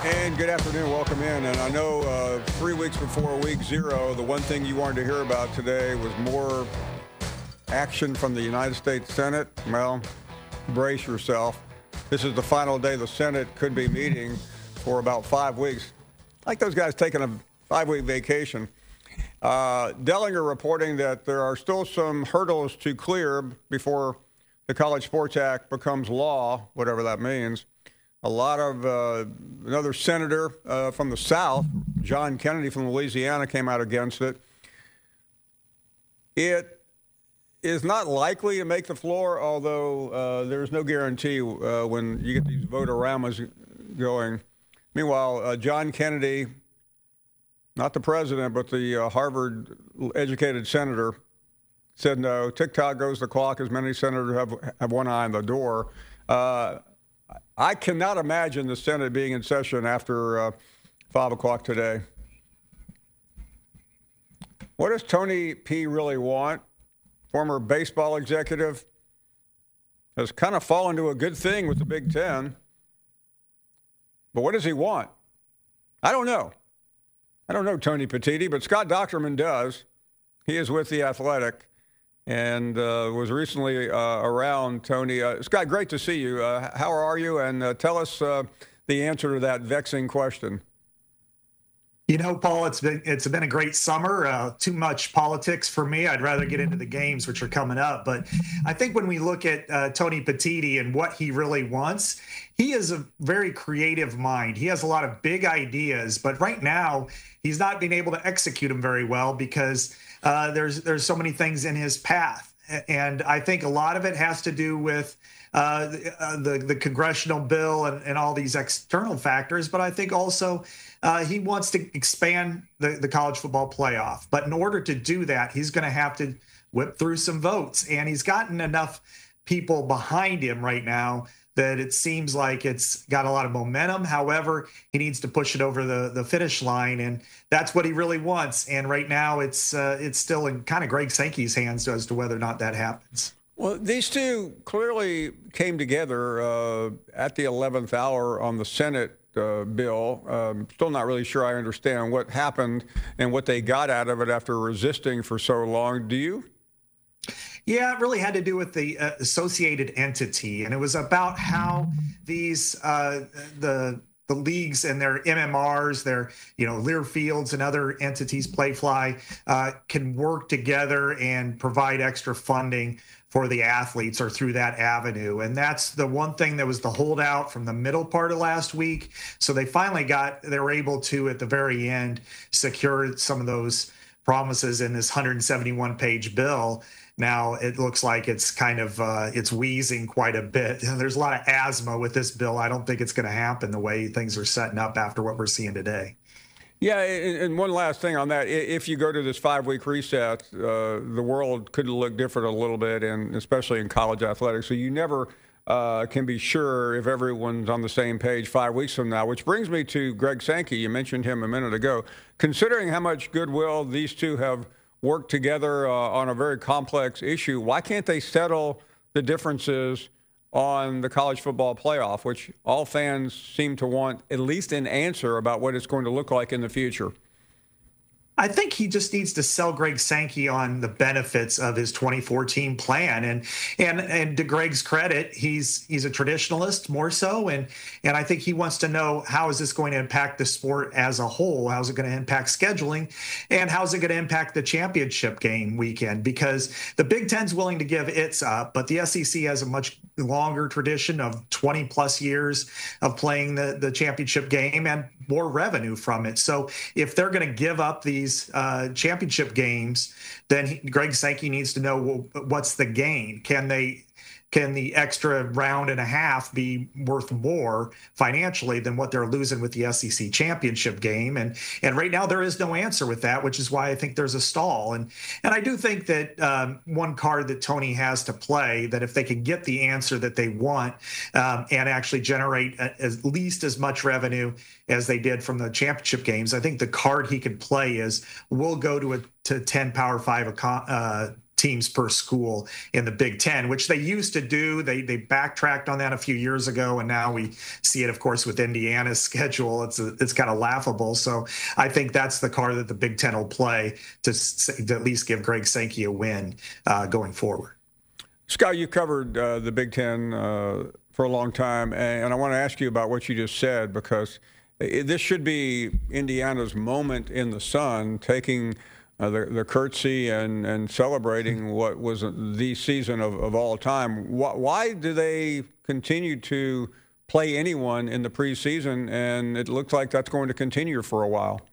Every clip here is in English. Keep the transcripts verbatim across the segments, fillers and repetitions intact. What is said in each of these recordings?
And good afternoon. Welcome in. And I know uh, three weeks before week zero, the one thing you wanted to hear about today was more action from the United States Senate. Well, brace yourself. This is the final day the Senate could be meeting for about five weeks. Like those guys taking a five-week vacation. Uh, Dellinger reporting that there are still some hurdles to clear before the College Sports Act becomes law, whatever that means. A lot of uh, another senator uh, from the South, John Kennedy from Louisiana, came out against it. It is not likely to make the floor, although uh, there's no guarantee uh, when you get these vote-a-ramas going. Meanwhile, uh, John Kennedy, not the president, but the uh, Harvard-educated senator, said no. TikTok goes the clock, as many senators have, have one eye on the door. Uh, I cannot imagine the Senate being in session after uh, five o'clock today. What does Tony P. really want? Former baseball executive has kind of fallen to a good thing with the Big Ten. But what does he want? I don't know. I don't know Tony Petitti, but Scott Docterman does. He is with The Athletic and uh, was recently uh, around Tony. Uh, Scott, great to see you. Uh, how are you? And uh, tell us uh, the answer to that vexing question. You know, Paul, it's been it's been a great summer. Uh, too much politics for me. I'd rather get into the games, which are coming up. But I think when we look at uh, Tony Petitti and what he really wants, he is a very creative mind. He has a lot of big ideas, but right now he's not being able to execute them very well because uh, there's there's so many things in his path. And I think a lot of it has to do with uh, the, uh, the the congressional bill and, and all these external factors. But I think also uh, he wants to expand the, the college football playoff. But in order to do that, he's going to have to whip through some votes. And he's gotten enough people behind him right now that it seems like it's got a lot of momentum. However, he needs to push it over the, the finish line, and that's what he really wants. And right now, it's uh, it's still in kind of Greg Sankey's hands as to whether or not that happens. Well, these two clearly came together uh, at the eleventh hour on the Senate uh, bill. Um, still not really sure I understand what happened and what they got out of it after resisting for so long. Do you? Yeah, it really had to do with the uh, associated entity, and it was about how these uh, the the leagues and their M M Rs, their you know Learfields and other entities, Playfly, uh, can work together and provide extra funding for the athletes or through that avenue. And that's the one thing that was the holdout from the middle part of last week. So they finally got they were able to at the very end secure some of those promises in this one hundred seventy-one page bill. Now it looks like it's kind of uh, it's wheezing quite a bit. There's a lot of asthma with this bill. I don't think it's going to happen the way things are setting up after what we're seeing today. Yeah, and one last thing on that. If you go to this five-week reset, uh, the world could look different a little bit, and especially in college athletics. So you never uh, can be sure if everyone's on the same page five weeks from now, which brings me to Greg Sankey. You mentioned him a minute ago. Considering how much goodwill these two have work together uh, on a very complex issue, why can't they settle the differences on the college football playoff, which all fans seem to want at least an answer about what it's going to look like in the future? I think he just needs to sell Greg Sankey on the benefits of his twenty fourteen plan. And and and to Greg's credit, he's he's a traditionalist more so. And and I think he wants to know, how is this going to impact the sport as a whole? How's it going to impact scheduling? And how's it going to impact the championship game weekend? Because the Big Ten's willing to give its up, but the S E C has a much longer tradition of twenty plus years of playing the, the championship game and more revenue from it. So if they're going to give up these uh, championship games, then he, Greg Sankey needs to know, well, what's the gain? Can they can the extra round and a half be worth more financially than what they're losing with the S E C championship game? And and right now there is no answer with that, which is why I think there's a stall. And and I do think that um, one card that Tony has to play, that if they can get the answer that they want um, and actually generate a, at least as much revenue as they did from the championship games, I think the card he could play is, we'll go to a to ten Power Five uh, teams per school in the Big Ten, which they used to do. They they backtracked on that a few years ago, and now we see it, of course, with Indiana's schedule. It's a, it's kind of laughable. So I think that's the card that the Big Ten will play to, to at least give Greg Sankey a win uh, going forward. Scott, you covered uh, the Big Ten uh, for a long time, and I want to ask you about what you just said, because this should be Indiana's moment in the sun, taking uh, the, the curtsy and, and celebrating what was the season of, of all time. Why, why do they continue to play anyone in the preseason, and it looks like that's going to continue for a while?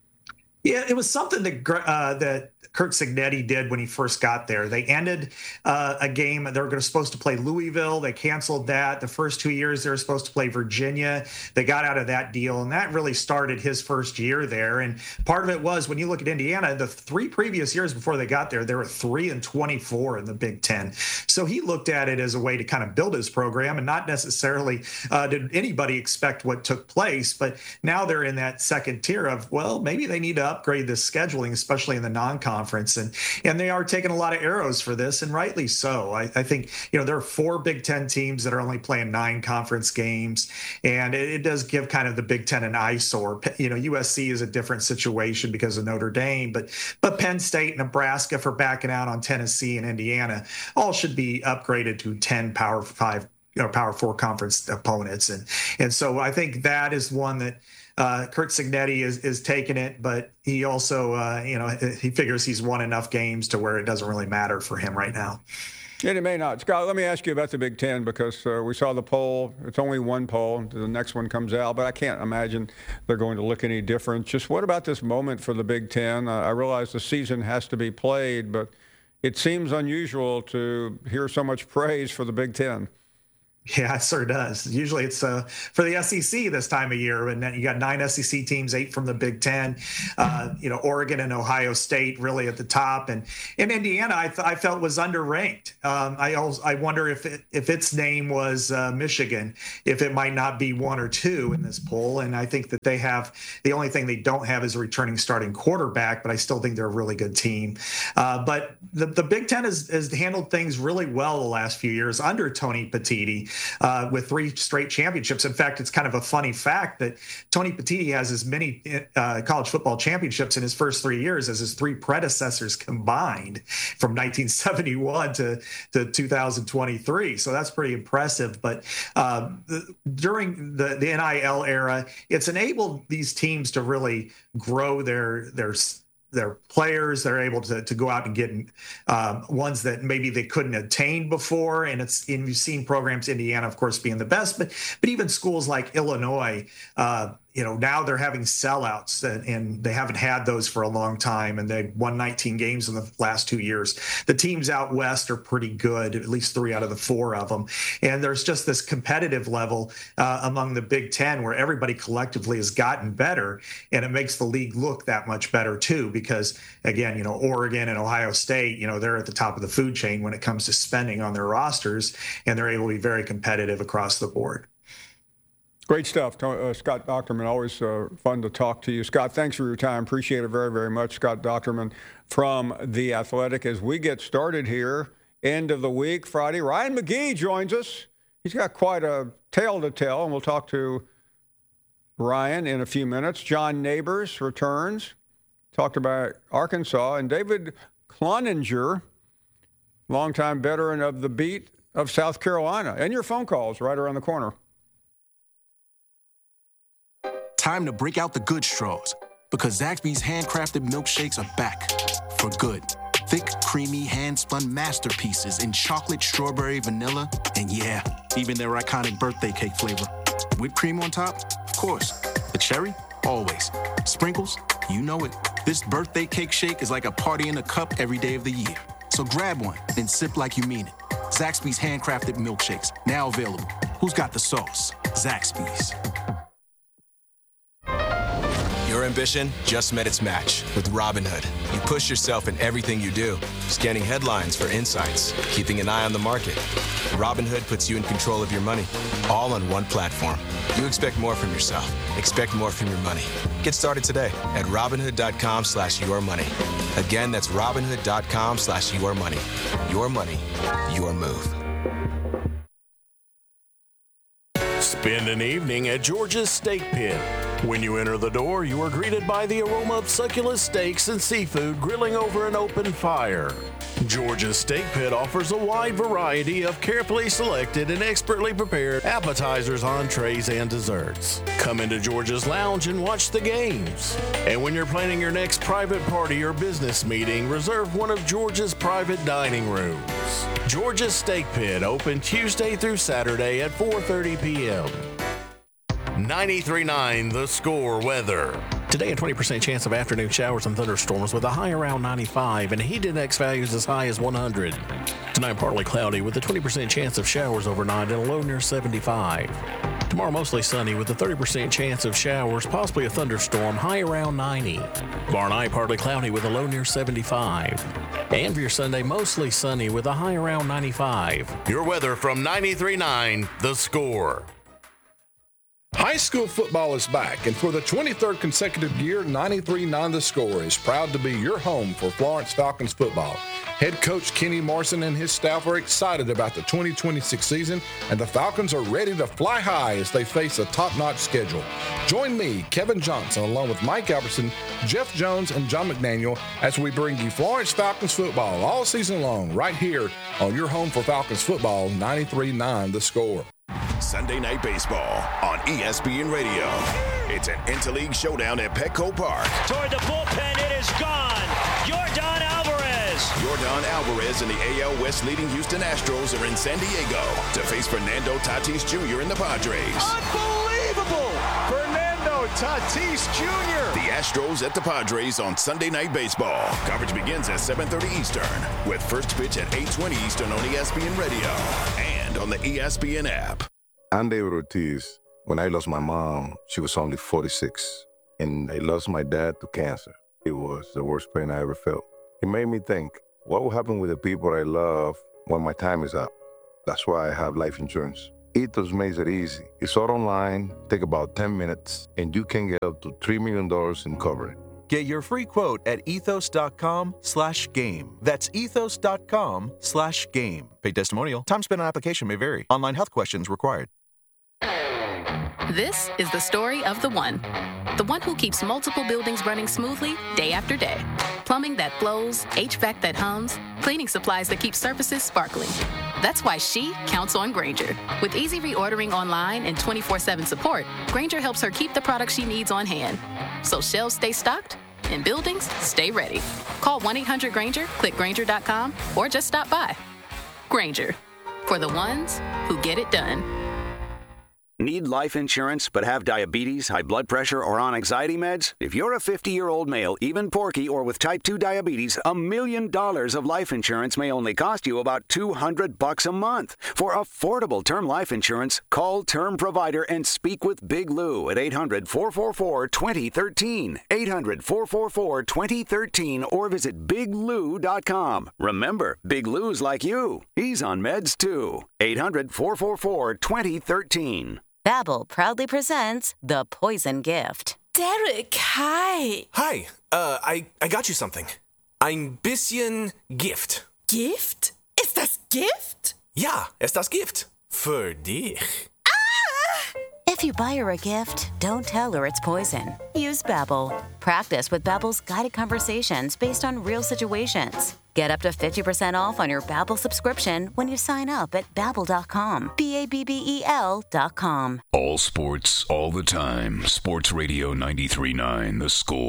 Yeah, it was something that uh, that Curt Cignetti did when he first got there. They ended uh, a game. They were going to supposed to play Louisville. They canceled that. The first two years they were supposed to play Virginia. They got out of that deal, and that really started his first year there. And part of it was, when you look at Indiana, the three previous years before they got there, they were three and twenty-four in the Big Ten. So he looked at it as a way to kind of build his program, and not necessarily uh, did anybody expect what took place. But now they're in that second tier of, well, maybe they need to upgrade this scheduling, especially in the non-conference, and and they are taking a lot of arrows for this, and rightly so. I, I think you know there are four Big Ten teams that are only playing nine conference games, and it, it does give kind of the Big Ten an eyesore. You know, U S C is a different situation because of Notre Dame, but but Penn State, Nebraska for backing out on Tennessee and Indiana all should be upgraded to ten Power Five or Power Four conference opponents, and and so I think that is one that. Uh, Curt Cignetti is is taking it, but he also, uh, you know, he figures he's won enough games to where it doesn't really matter for him right now. And it may not. Scott, let me ask you about the Big Ten, because uh, we saw the poll. It's only one poll. The next one comes out, but I can't imagine they're going to look any different. Just what about this moment for the Big Ten? Uh, I realize the season has to be played, but it seems unusual to hear so much praise for the Big Ten. Yeah, it sure does. Usually it's uh, for the S E C this time of year, and then you got nine S E C teams, eight from the Big Ten. Uh, you know, Oregon and Ohio State really at the top, and in Indiana, I, th- I felt was underranked. Um, I also, I wonder if it, if its name was uh, Michigan, if it might not be one or two in this poll. And I think that they have the only thing they don't have is a returning starting quarterback, but I still think they're a really good team. Uh, but the the Big Ten has, has handled things really well the last few years under Tony Petitti. Uh, with three straight championships. In fact, it's kind of a funny fact that Tony Petitti has as many uh, college football championships in his first three years as his three predecessors combined from nineteen seventy-one to, to two thousand twenty-three. So that's pretty impressive. But uh, during the, the N I L era, it's enabled these teams to really grow their their their players. They're able to, to go out and get um, ones that maybe they couldn't attain before. And it's, and you've seen programs, Indiana, of course, being the best, but, but even schools like Illinois, uh, you know, now they're having sellouts, and, and they haven't had those for a long time. And they won nineteen games in the last two years. The teams out west are pretty good, at least three out of the four of them. And there's just this competitive level uh, among the Big Ten where everybody collectively has gotten better, and it makes the league look that much better too. Because again, you know, Oregon and Ohio State, you know, they're at the top of the food chain when it comes to spending on their rosters, and they're able to be very competitive across the board. Great stuff. Uh, Scott Dochterman, always uh, fun to talk to you. Scott, thanks for your time. Appreciate it very, very much. Scott Dochterman from The Athletic. As we get started here, end of the week, Friday, Ryan McGee joins us. He's got quite a tale to tell, and we'll talk to Ryan in a few minutes. John Neighbors returns. Talked about Arkansas. And David Cloninger, longtime veteran of the beat of South Carolina. And your phone calls right around the corner. Time to break out the good straws, because Zaxby's handcrafted milkshakes are back for good. Thick, creamy, hand-spun masterpieces in chocolate, strawberry, vanilla, and yeah, even their iconic birthday cake flavor. Whipped cream on top? Of course. The cherry? Always. Sprinkles? You know it. This birthday cake shake is like a party in a cup every day of the year. So grab one and sip like you mean it. Zaxby's handcrafted milkshakes, now available. Who's got the sauce? Zaxby's. You're ambition just met its match with Robinhood. You push yourself in everything you do, scanning headlines for insights, keeping an eye on the market. Robinhood puts you in control of your money, all on one platform. You expect more from yourself. Expect more from your money. Get started today at Robinhood.com slash your money. Again, that's Robinhood.com slash your money. Your money, your move. Spend an evening at George's Steak Pit. When you enter the door, you are greeted by the aroma of succulent steaks and seafood grilling over an open fire. George's Steak Pit offers a wide variety of carefully selected and expertly prepared appetizers, entrees, and desserts. Come into George's Lounge and watch the games. And when you're planning your next private party or business meeting, reserve one of George's private dining rooms. George's Steak Pit, open Tuesday through Saturday at four thirty p.m. ninety-three point nine The Score weather. Today, a twenty percent chance of afternoon showers and thunderstorms with a high around ninety-five and heat index values as high as one hundred. Tonight, partly cloudy with a twenty percent chance of showers overnight and a low near seventy-five. Tomorrow, mostly sunny with a thirty percent chance of showers, possibly a thunderstorm, high around ninety. Tomorrow night, partly cloudy with a low near seventy-five. And for your Sunday, mostly sunny with a high around ninety-five. Your weather from ninety-three point nine The Score. High school football is back, and for the twenty-third consecutive year, ninety-three point nine The Score is proud to be your home for Florence Falcons football. Head coach Kenny Morrison and his staff are excited about the twenty twenty-six season, and the Falcons are ready to fly high as they face a top-notch schedule. Join me, Kevin Johnson, along with Mike Albertson, Jeff Jones, and John McDaniel as we bring you Florence Falcons football all season long right here on your home for Falcons football, ninety-three point nine The Score. Sunday Night Baseball on E S P N Radio. It's an interleague showdown at Petco Park. Toward the bullpen, it is gone. Yordan Alvarez. Yordan Alvarez and the A L West leading Houston Astros are in San Diego to face Fernando Tatis Junior and the Padres. Unbelievable! Fernando Tatis Junior The Astros at the Padres on Sunday Night Baseball. Coverage begins at seven thirty Eastern with first pitch at eight twenty Eastern on E S P N Radio and on the E S P N app. I'm David Ortiz. When I lost my mom, she was only forty-six, and I lost my dad to cancer. It was the worst pain I ever felt. It made me think, what will happen with the people I love when my time is up? That's why I have life insurance. Ethos makes it easy. It's all online, take about ten minutes, and you can get up to three million dollars in coverage. Get your free quote at ethos.com slash game. That's ethos.com slash game. Paid testimonial. Time spent on application may vary. Online health questions required. This is the story of the one. The one who keeps multiple buildings running smoothly day after day. Plumbing that flows, H V A C that hums, cleaning supplies that keep surfaces sparkling. That's why she counts on Grainger. With easy reordering online and twenty-four seven support, Grainger helps her keep the products she needs on hand. So shelves stay stocked and buildings stay ready. Call one eight hundred Grainger, click Grainger dot com, or just stop by. Grainger, for the ones who get it done. Need life insurance but have diabetes, high blood pressure, or on anxiety meds? If you're a fifty-year-old male, even porky, or with type two diabetes, a million dollars of life insurance may only cost you about two hundred bucks a month. For affordable term life insurance, call Term Provider and speak with Big Lou at eight hundred, four four four, two zero one three, eight hundred, four four four, two zero one three, or visit big lou dot com. Remember, Big Lou's like you. He's on meds too. eight hundred, four four four, two zero one three. Babbel proudly presents The Poison Gift. Derek, hi. Hi, uh, I, I got you something. Ein bisschen Gift. Gift? Ist das Gift? Ja, ist das Gift. Für dich. If you buy her a gift, don't tell her it's poison. Use Babbel. Practice with Babbel's guided conversations based on real situations. Get up to fifty percent off on your Babbel subscription when you sign up at babbel dot com. B A B B E L dot com. All sports, all the time. Sports Radio ninety-three point nine, The Score.